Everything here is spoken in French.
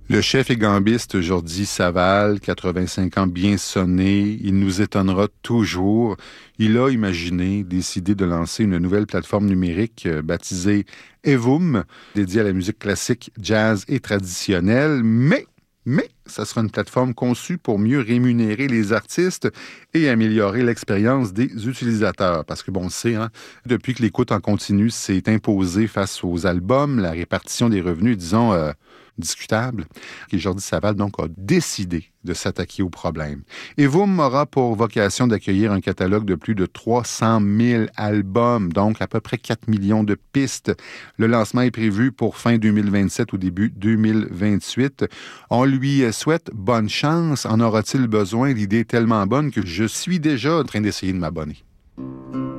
Le chef et gambiste Jordi Savall, 85 ans bien sonné, il nous étonnera toujours. Il a imaginé, décidé de lancer une nouvelle plateforme numérique baptisée Evum, dédiée à la musique classique, jazz et traditionnelle, mais ça sera une plateforme conçue pour mieux rémunérer les artistes et améliorer l'expérience des utilisateurs. Parce que, bon, on le sait, depuis que l'écoute en continu s'est imposée face aux albums, la répartition des revenus, disons, discutable. Et Jordi Savall, donc, a décidé de s'attaquer au problème. Evum aura pour vocation d'accueillir un catalogue de plus de 300 000 albums, donc à peu près 4 millions de pistes. Le lancement est prévu pour fin 2027 ou début 2028. On lui souhaite bonne chance. En aura-t-il besoin? L'idée est tellement bonne que je suis déjà en train d'essayer de m'abonner.